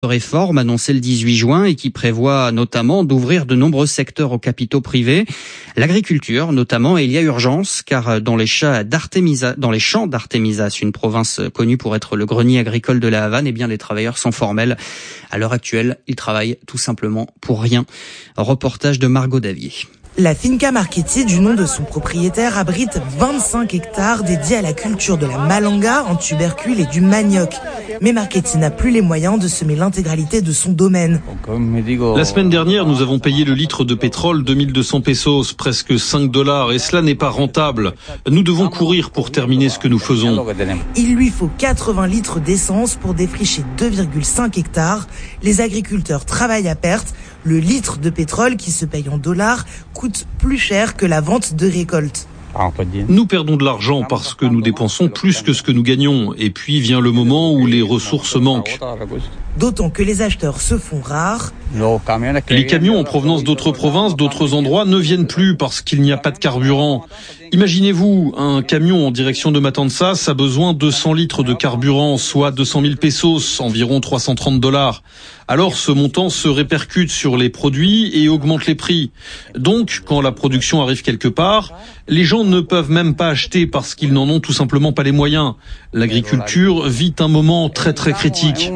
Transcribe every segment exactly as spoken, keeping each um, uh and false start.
Réforme annoncée le dix-huit juin et qui prévoit notamment d'ouvrir de nombreux secteurs aux capitaux privés. L'agriculture notamment, et il y a urgence car dans les champs d'Artemisa, dans les champs d'Artemisas, une province connue pour être le grenier agricole de la Havane, eh bien les travailleurs sont formels. À l'heure actuelle, ils travaillent tout simplement pour rien. Reportage de Margot Davier. La Finca Marchetti, du nom de son propriétaire, abrite vingt-cinq hectares dédiés à la culture de la malanga, en tubercule et du manioc. Mais Marchetti n'a plus les moyens de semer l'intégralité de son domaine. La semaine dernière, nous avons payé le litre de pétrole deux mille deux cents pesos, presque cinq dollars, et cela n'est pas rentable. Nous devons courir pour terminer ce que nous faisons. Il lui faut quatre-vingts litres d'essence pour défricher deux virgule cinq hectares. Les agriculteurs travaillent à perte. Le litre de pétrole qui se paye en dollars coûte plus cher que la vente de récolte. Nous perdons de l'argent parce que nous dépensons plus que ce que nous gagnons. Et puis vient le moment où les ressources manquent. D'autant que les acheteurs se font rares. Les camions en provenance d'autres provinces, d'autres endroits ne viennent plus parce qu'il n'y a pas de carburant. Imaginez-vous, un camion en direction de Matanzas a besoin de deux cents litres de carburant, soit deux cent mille pesos, environ trois cent trente dollars. Alors ce montant se répercute sur les produits et augmente les prix. Donc, quand la production arrive quelque part, les gens ne peuvent même pas acheter parce qu'ils n'en ont tout simplement pas les moyens. L'agriculture vit un moment très très critique.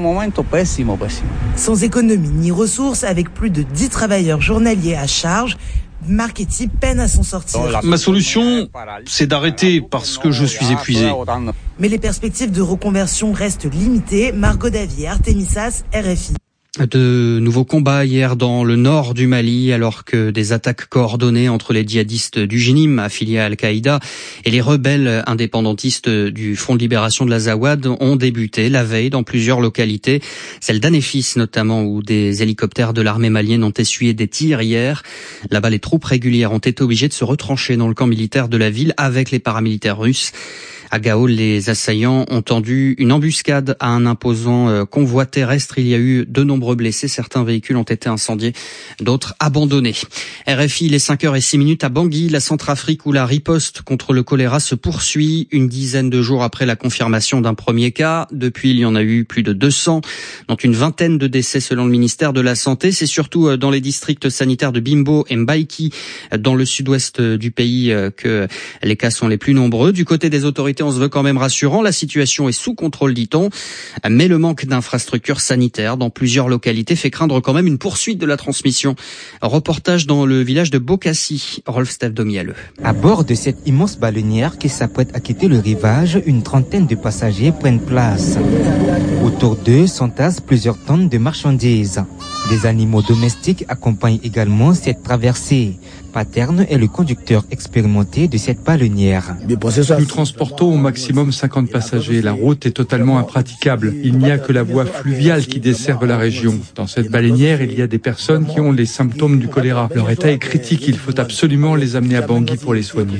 Sans économie ni ressources, avec plus de dix travailleurs journaliers à charge, Marchetti peine à s'en sortir. Ma solution, c'est d'arrêter parce que je suis épuisé. Mais les perspectives de reconversion restent limitées. Margot Davier, Artemisas, R F I. De nouveaux combats hier dans le nord du Mali, alors que des attaques coordonnées entre les djihadistes du Jenim, affiliés à Al-Qaïda, et les rebelles indépendantistes du Front de libération de l'Azawad ont débuté la veille dans plusieurs localités, celle d'Anefis notamment, où des hélicoptères de l'armée malienne ont essuyé des tirs hier. Là-bas, les troupes régulières ont été obligées de se retrancher dans le camp militaire de la ville avec les paramilitaires russes. À Gao, les assaillants ont tendu une embuscade à un imposant convoi terrestre. Il y a eu de nombreux blessés. Certains véhicules ont été incendiés, d'autres abandonnés. R F I, les cinq heures et six minutes à Bangui, la Centrafrique, où la riposte contre le choléra se poursuit une dizaine de jours après la confirmation d'un premier cas. Depuis, il y en a eu plus de deux cents, dont une vingtaine de décès selon le ministère de la Santé. C'est surtout dans les districts sanitaires de Bimbo et Mbaïki, dans le sud-ouest du pays, que les cas sont les plus nombreux. Du côté des autorités, on se veut quand même rassurant. La situation est sous contrôle, dit-on, mais le manque d'infrastructures sanitaires dans plusieurs localités fait craindre quand même une poursuite de la transmission. Reportage dans le village de Bokassi, Rolf-Steph Domialeux. À bord de cette immense baleinière qui s'apprête à quitter le rivage, une trentaine de passagers prennent place. Autour d'eux s'entassent plusieurs tonnes de marchandises. Des animaux domestiques accompagnent également cette traversée. Paterne est le conducteur expérimenté de cette baleinière. Nous transportons au maximum cinquante passagers. La route est totalement impraticable. Il n'y a que la voie fluviale qui desserve la région. Dans cette baleinière, il y a des personnes qui ont les symptômes du choléra. Leur état est critique. Il faut absolument les amener à Bangui pour les soigner.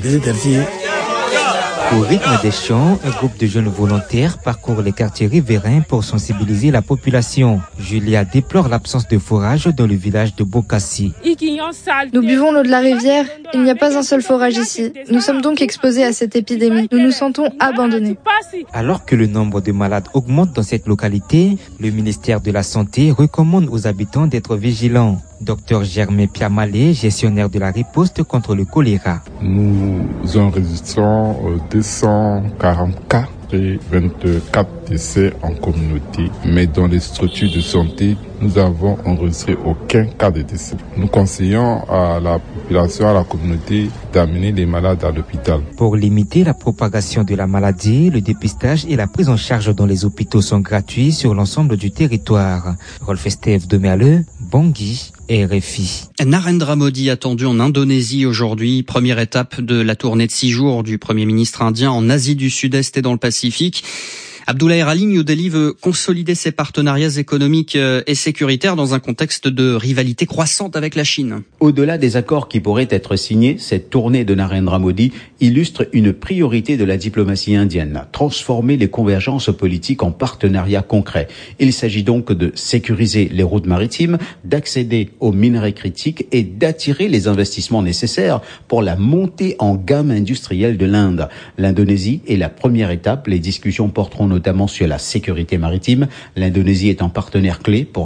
Au rythme des chants, un groupe de jeunes volontaires parcourt les quartiers riverains pour sensibiliser la population. Julia déplore l'absence de forage dans le village de Bokassi. Nous buvons l'eau de la rivière. Il n'y a pas un seul forage ici. Nous sommes donc exposés à cette épidémie. Nous nous sentons abandonnés. Alors que le nombre de malades augmente dans cette localité, le ministère de la Santé recommande aux habitants d'être vigilants. Docteur Germain Piamalé, gestionnaire de la riposte contre le choléra. Nous enregistrons deux cent quarante cas et vingt-quatre décès en communauté, mais dans les structures de santé, nous avons enregistré aucun cas de décès. Nous conseillons à la population, à la communauté, d'amener les malades à l'hôpital. Pour limiter la propagation de la maladie, le dépistage et la prise en charge dans les hôpitaux sont gratuits sur l'ensemble du territoire. Rolf-Steph Domialeux, Bangui, R F I. Narendra Modi attendu en Indonésie aujourd'hui, première étape de la tournée de six jours du Premier ministre indien en Asie du Sud-Est et dans le Pacifique. Abdoulaye Ali, New Delhi veut consolider ses partenariats économiques et sécuritaires dans un contexte de rivalité croissante avec la Chine. Au-delà des accords qui pourraient être signés, cette tournée de Narendra Modi illustre une priorité de la diplomatie indienne, transformer les convergences politiques en partenariats concrets. Il s'agit donc de sécuriser les routes maritimes, d'accéder aux minerais critiques et d'attirer les investissements nécessaires pour la montée en gamme industrielle de l'Inde. L'Indonésie est la première étape. Les discussions porteront notamment sur la sécurité maritime. L'Indonésie est un partenaire clé pour